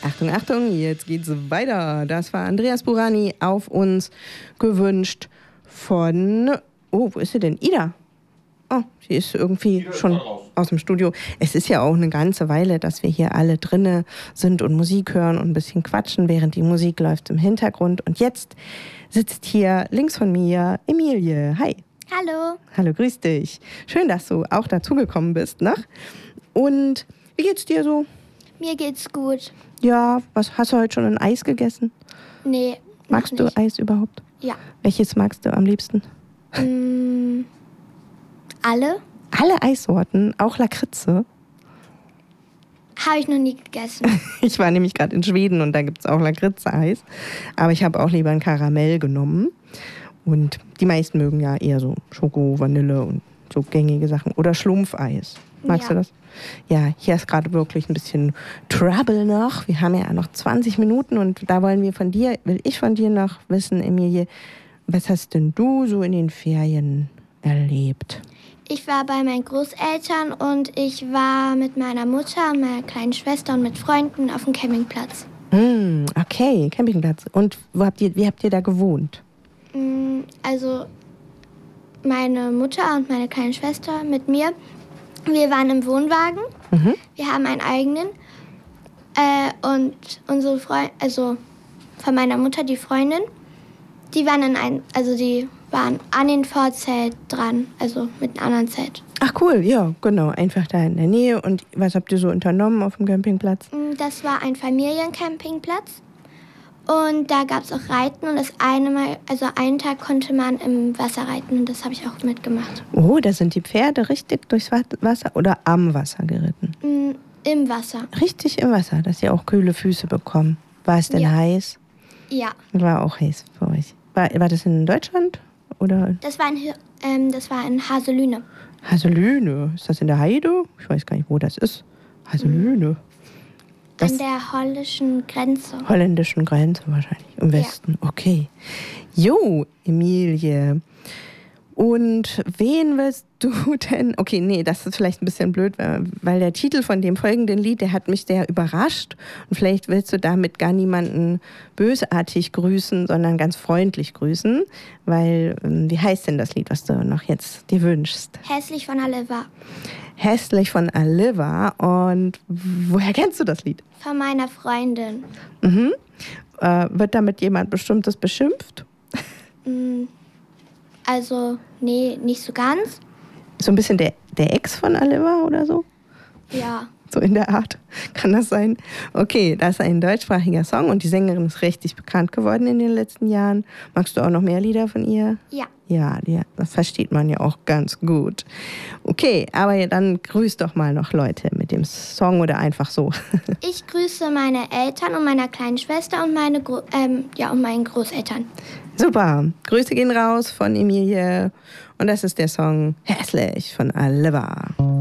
Achtung, Achtung, jetzt geht's weiter. Das war Andreas Burani, auf uns gewünscht von... Oh, wo ist sie denn? Ida. Oh, sie ist irgendwie Ida schon aus dem Studio. Es ist ja auch eine ganze Weile, dass wir hier alle drinne sind und Musik hören und ein bisschen quatschen, während die Musik läuft im Hintergrund. Und jetzt sitzt hier links von mir Emilie. Hi. Hallo. Hallo, grüß dich. Schön, dass du auch dazugekommen bist, ne? Und wie geht's dir so? Mir geht's gut. Ja, was hast du heute schon ein Eis gegessen? Nee. Magst du Eis überhaupt? Ja. Welches magst du am liebsten? Alle? Alle Eissorten, auch Lakritze? Habe ich noch nie gegessen. Ich war nämlich gerade in Schweden und da gibt es auch Lakritze-Eis. Aber ich habe auch lieber ein Karamell genommen. Und die meisten mögen ja eher so Schoko, Vanille und so gängige Sachen. Oder Schlumpfeis. Magst du das? Ja, hier ist gerade wirklich ein bisschen Trouble noch. Wir haben ja noch 20 Minuten und da will ich von dir noch wissen, Emilie, was hast denn du so in den Ferien erlebt? Ich war bei meinen Großeltern und ich war mit meiner Mutter und meiner kleinen Schwester und mit Freunden auf dem Campingplatz. Okay, Campingplatz. Und wie habt ihr da gewohnt? Also meine Mutter und meine kleine Schwester mit mir. Wir waren im Wohnwagen. Wir haben einen eigenen. Und unsere Freundin, also von meiner Mutter, die Freundin, die waren die waren an den Vorzelt dran, also mit einem anderen Zelt. Ach cool, ja, genau, einfach da in der Nähe. Und was habt ihr so unternommen auf dem Campingplatz? Das war ein Familiencampingplatz und da gab es auch Reiten und einen Tag konnte man im Wasser reiten und das habe ich auch mitgemacht. Oh, da sind die Pferde richtig durchs Wasser oder am Wasser geritten? Im Wasser. Richtig im Wasser, dass ihr auch kühle Füße bekommen. War es denn heiß? Ja. War auch heiß für euch. War das in Deutschland? Oder? Das war in Haselüne. Haselüne? Ist das in der Heide? Ich weiß gar nicht, wo das ist. Haselüne. An der holländischen Grenze. Holländischen Grenze wahrscheinlich, im Westen. Ja. Okay. Jo, Emilie. Und wen willst du denn... Okay, nee, das ist vielleicht ein bisschen blöd, weil der Titel von dem folgenden Lied, der hat mich sehr überrascht. Und vielleicht willst du damit gar niemanden bösartig grüßen, sondern ganz freundlich grüßen. Weil, wie heißt denn das Lied, was du noch jetzt dir wünschst? Hässlich von Aliva. Hässlich von Aliva. Und woher kennst du das Lied? Von meiner Freundin. Wird damit jemand Bestimmtes beschimpft? Also, nee, nicht so ganz. So ein bisschen der Ex von Aliva oder so? Ja. So in der Art. Kann das sein? Okay, das ist ein deutschsprachiger Song und die Sängerin ist richtig bekannt geworden in den letzten Jahren. Magst du auch noch mehr Lieder von ihr? Ja. Ja, das versteht man ja auch ganz gut. Okay, aber dann grüß doch mal noch Leute mit dem Song oder einfach so. Ich grüße meine Eltern und meine kleine Schwester und meine meinen Großeltern. Super, Grüße gehen raus von Emilie und das ist der Song Hässlich von Aliva.